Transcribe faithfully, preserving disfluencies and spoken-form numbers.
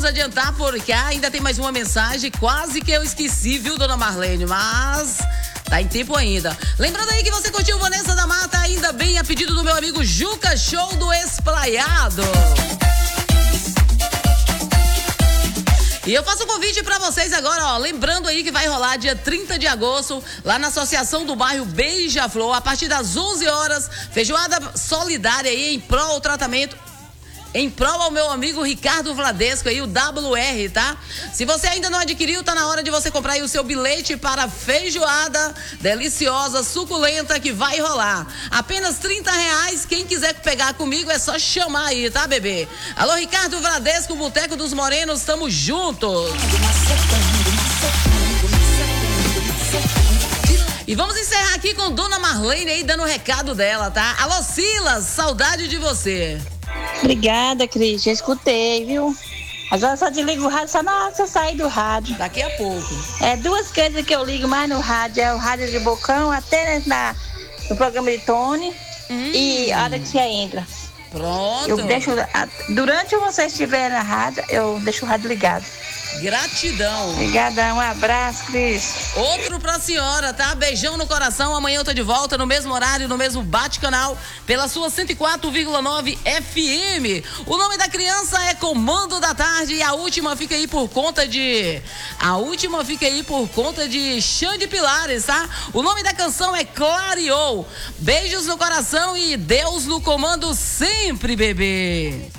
vamos adiantar porque ainda tem mais uma mensagem. Quase que eu esqueci, viu, dona Marlene? Mas tá em tempo ainda. Lembrando aí que você curtiu Vanessa da Mata, ainda bem, a pedido do meu amigo Juca, show do Espraiado. E eu faço um convite pra vocês agora, ó, lembrando aí que vai rolar dia trinta de agosto, lá na Associação do Bairro Beija-Flor, a partir das onze horas, feijoada solidária aí em prol ao tratamento, em prol ao meu amigo Ricardo Vladesco aí, o W R, tá? Se você ainda não adquiriu, tá na hora de você comprar aí o seu bilhete para a feijoada deliciosa, suculenta que vai rolar. Apenas trinta reais, quem quiser pegar comigo é só chamar aí, tá, bebê? Alô, Ricardo Vladesco, Boteco dos Morenos, tamo juntos. E vamos encerrar aqui com Dona Marlene aí, dando o recado dela, tá? Alô, Silas, saudade de você. Obrigada, Cris, já escutei, viu? Agora só desligo o rádio só na hora que eu sair do rádio. Daqui a pouco. É duas coisas que eu ligo mais no rádio, é o rádio de Bocão, até na, no programa de Tony, hum. e a hora que você entra. Pronto. Eu deixo, durante você estiver na rádio, eu deixo o rádio ligado. Gratidão. Obrigada, um abraço, Cris. Outro pra senhora, tá? Beijão no coração. Amanhã eu tô de volta no mesmo horário, no mesmo bate-canal, pela sua cento e quatro vírgula nove F M. O nome da criança é Comando da Tarde e a última fica aí por conta de... A última fica aí por conta de Xande Pilares, tá? O nome da canção é Clareou. Beijos no coração e Deus no comando sempre, bebê.